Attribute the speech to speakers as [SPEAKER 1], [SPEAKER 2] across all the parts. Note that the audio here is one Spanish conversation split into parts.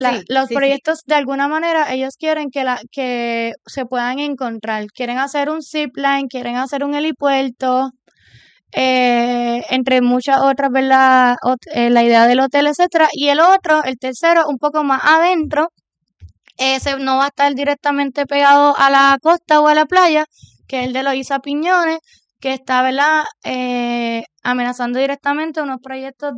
[SPEAKER 1] Sí,
[SPEAKER 2] los
[SPEAKER 1] sí, sí.
[SPEAKER 2] proyectos de alguna manera ellos quieren que se puedan encontrar, quieren hacer un zipline, quieren hacer un helipuerto, entre muchas otras, ¿verdad? La idea del hotel, etcétera, y el tercero, un poco más adentro, ese no va a estar directamente pegado a la costa o a la playa, que es el de Loíza Piñones, que está, ¿verdad? Amenazando directamente unos proyectos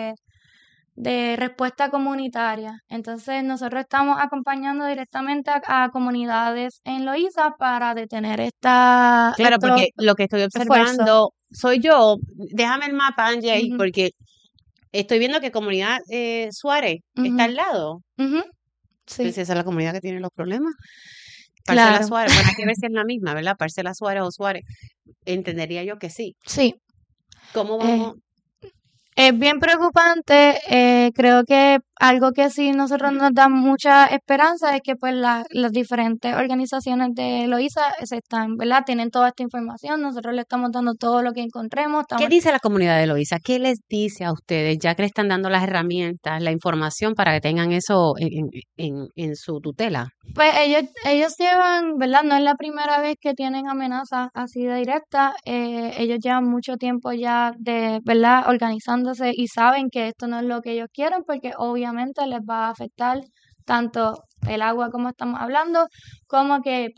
[SPEAKER 2] de respuesta comunitaria. Entonces, nosotros estamos acompañando directamente a comunidades en Loíza para detener
[SPEAKER 1] Claro,
[SPEAKER 2] estos
[SPEAKER 1] porque lo que estoy
[SPEAKER 2] esfuerzos.
[SPEAKER 1] observando soy yo. Déjame el mapa, Angie,
[SPEAKER 2] Ujú,
[SPEAKER 1] porque estoy viendo que Comunidad Suárez está
[SPEAKER 2] ujú,
[SPEAKER 1] al lado.
[SPEAKER 2] ujú,
[SPEAKER 1] Entonces,
[SPEAKER 2] sí,
[SPEAKER 1] esa es la comunidad que tiene los problemas. Parcela
[SPEAKER 2] claro,
[SPEAKER 1] Suárez, bueno, hay que ver si es la misma, ¿verdad? Parcela Suárez o Suárez. Entendería yo que sí.
[SPEAKER 2] sí.
[SPEAKER 1] ¿Cómo
[SPEAKER 2] eh,
[SPEAKER 1] vamos?
[SPEAKER 2] Es bien preocupante, creo que algo que sí nosotros nos da mucha esperanza es que pues las diferentes organizaciones de Loíza se están, ¿verdad? Tienen toda esta información, nosotros le estamos dando todo lo que encontremos,
[SPEAKER 1] ¿Qué dice la comunidad de Loíza? ¿Qué les dice a ustedes, ya que le están dando las herramientas, la información para que tengan eso en su tutela?
[SPEAKER 2] pues ellos llevan, ¿verdad? No es la primera vez que tienen amenazas así de directas. Ellos llevan mucho tiempo ya de, ¿verdad? Organizándose y saben que esto no es lo que ellos quieren porque obviamente les va a afectar tanto el agua como estamos hablando, como que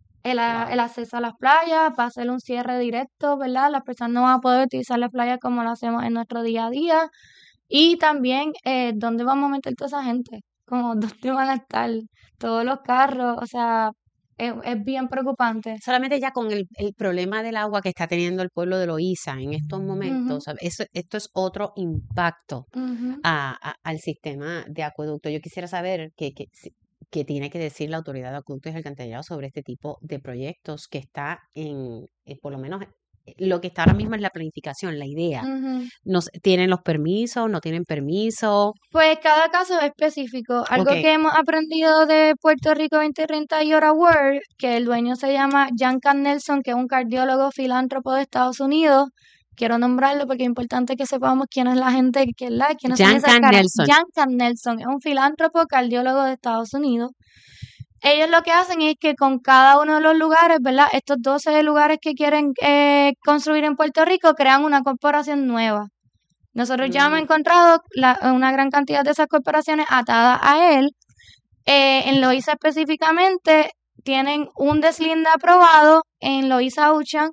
[SPEAKER 2] el acceso a las playas, va a ser un cierre directo, ¿verdad? Las personas no van a poder utilizar las playas como lo hacemos en nuestro día a día. Y también, ¿dónde vamos a meter toda esa gente? Como, ¿dónde van a estar todos los carros? O sea, es bien preocupante.
[SPEAKER 1] Solamente ya con el problema del agua que está teniendo el pueblo de Loíza en estos momentos,
[SPEAKER 2] Ujú,
[SPEAKER 1] ¿sabe? Esto es otro impacto
[SPEAKER 2] ujú.
[SPEAKER 1] al sistema de acueducto. Yo quisiera saber qué tiene que decir la autoridad de acueductos y alcantarillado sobre este tipo de proyectos que está por lo menos, lo que está ahora mismo es la planificación, la idea.
[SPEAKER 2] Ujú.
[SPEAKER 1] ¿Tienen los permisos? ¿No tienen permiso?
[SPEAKER 2] Pues cada caso es específico.
[SPEAKER 1] Ok,
[SPEAKER 2] Algo que hemos aprendido de Puerto Rico 2030 y Hora World, que el dueño se llama Jan Nelson, que es un cardiólogo filántropo de Estados Unidos. Quiero nombrarlo porque es importante que sepamos quién es la gente, quiénes son
[SPEAKER 1] Jan
[SPEAKER 2] esas caras.
[SPEAKER 1] Nelson.
[SPEAKER 2] Jan Nelson es un filántropo cardiólogo de Estados Unidos. Ellos lo que hacen es que con cada uno de los lugares, ¿verdad? Estos 12 lugares que quieren construir en Puerto Rico, crean una corporación nueva. Nosotros ya hemos
[SPEAKER 1] Mm,
[SPEAKER 2] encontrado una gran cantidad de esas corporaciones atadas a él. En Loíza específicamente tienen un deslinde aprobado en Loíza Uchan,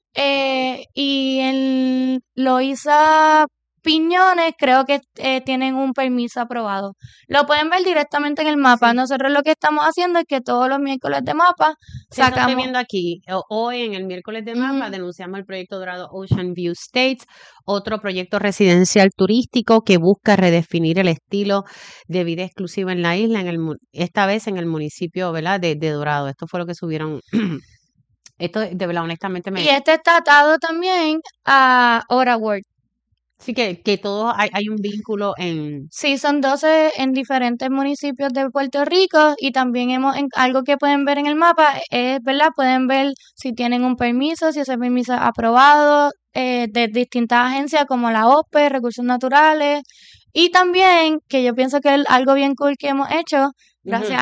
[SPEAKER 2] y en Loíza Piñones creo que tienen un permiso aprobado. Lo pueden ver directamente en el mapa.
[SPEAKER 1] sí.
[SPEAKER 2] Nosotros lo que estamos haciendo es que todos los miércoles de mapa
[SPEAKER 1] Sí, eso estoy
[SPEAKER 2] sacamos.
[SPEAKER 1] viendo aquí. Hoy, en el miércoles de mapa,
[SPEAKER 2] Ujú,
[SPEAKER 1] denunciamos el proyecto Dorado Ocean View Estates, otro proyecto residencial turístico que busca redefinir el estilo de vida exclusiva en la isla, esta vez en el municipio, ¿verdad? De Dorado. Esto fue lo que subieron. Esto, de verdad, honestamente,
[SPEAKER 2] y este está atado también a Hora World.
[SPEAKER 1] sí que todo hay un vínculo en.
[SPEAKER 2] Sí, son 12 en diferentes municipios de Puerto Rico y también algo que pueden ver en el mapa es, ¿verdad? Pueden ver si tienen un permiso, si ese permiso es aprobado, de distintas agencias como la OPE, Recursos Naturales, y también, que yo pienso que es algo bien cool que hemos hecho,
[SPEAKER 1] Ujú.
[SPEAKER 2] gracias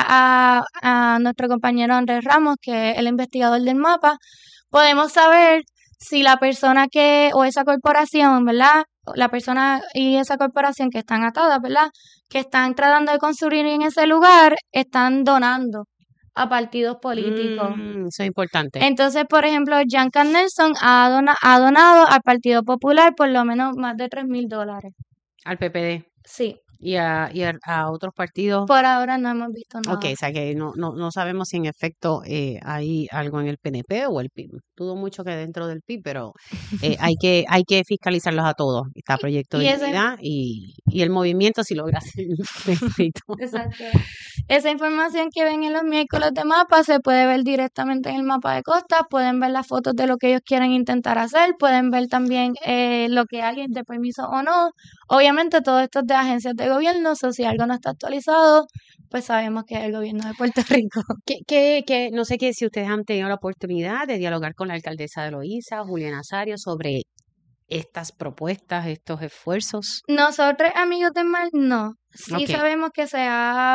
[SPEAKER 2] a nuestro compañero Andrés Ramos, que es el investigador del mapa, podemos saber si la persona o esa corporación, ¿verdad? La persona y esa corporación que están atadas, ¿verdad? Que están tratando de construir en ese lugar, están donando a partidos políticos.
[SPEAKER 1] Eso es importante.
[SPEAKER 2] Entonces, por ejemplo, Jan Nelson ha donado al Partido Popular por lo menos más de $3,000.
[SPEAKER 1] Al PPD
[SPEAKER 2] Sí,
[SPEAKER 1] y a otros partidos.
[SPEAKER 2] por ahora no hemos visto
[SPEAKER 1] Ok,
[SPEAKER 2] nada.
[SPEAKER 1] o sea que no sabemos si en efecto hay algo en el PNP o el PIB. Dudo mucho que dentro del PIB, pero hay que fiscalizarlos a todos. Está Proyecto
[SPEAKER 2] Y ese,
[SPEAKER 1] Dignidad y el movimiento si logra ser escrito.
[SPEAKER 2] exacto. Esa información que ven en los miércoles de mapa se puede ver directamente en el mapa de costa, pueden ver las fotos de lo que ellos quieren intentar hacer, pueden ver también lo que alguien de permiso o no. Obviamente todo esto es de agencias de gobierno, si algo no está actualizado, pues sabemos que es el gobierno de Puerto Rico.
[SPEAKER 1] No sé si ustedes han tenido la oportunidad de dialogar con la alcaldesa de Loíza, Julia Nazario, sobre estas propuestas, estos esfuerzos.
[SPEAKER 2] Nosotros, amigos de Mar, no. Sí
[SPEAKER 1] Ok.
[SPEAKER 2] sabemos que se ha